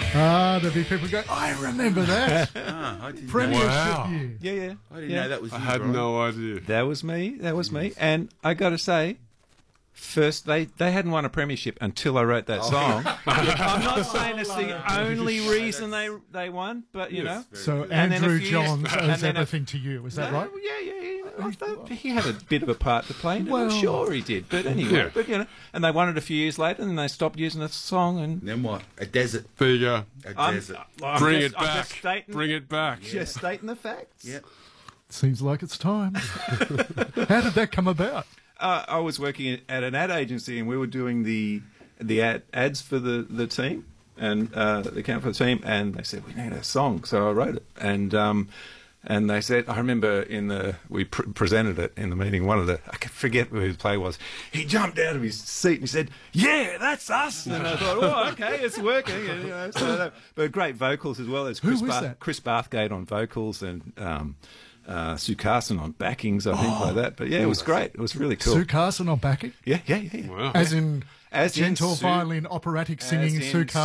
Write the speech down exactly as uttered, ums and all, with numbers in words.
Ah, there'll be people go, I remember that. Ah, I didn't Premiership know. Wow. year. Yeah, yeah. I didn't yeah. know that was you, I had Brian. no idea. That was me. That was me. And I got to say, first they, they hadn't won a premiership until I wrote that song. I'm not saying it's the only reason they they won, but you know. So And then a Andrew few years- Johns and owes then a- everything to you, is that No, right? Yeah, yeah, yeah. I thought he had a bit of a part to play in it. Well- I'm sure he did. But anyway, Yeah. but you know, and they won it a few years later, and they stopped using the song. And Then what? A desert. There you go. A I'm, desert. I'm Bring just, it I'm back. just stating, Bring it back. just stating the facts. Yep. Seems like it's time. How did that come about? Uh, I was working at an ad agency, and we were doing the the ad, ads for the, the team and uh, the account for the team. And they said we need a song, so I wrote it. And um, and they said, I remember in the we pr- presented it in the meeting. One of the I can forget who his play was. He jumped out of his seat and he said, "Yeah, that's us." And I thought, oh, okay, it's working. And, you know, so that, but great vocals as well. There's Who Chris, was Bath- that? Chris Bathgate on vocals and. Um, uh, Sue Carson on backings, I think, like that. But yeah, it was great. It was really cool. Sue Carson on backing? Yeah, yeah, yeah. yeah. Wow. As in As in gentle Sue- violin operatic singing as in Sue Carson?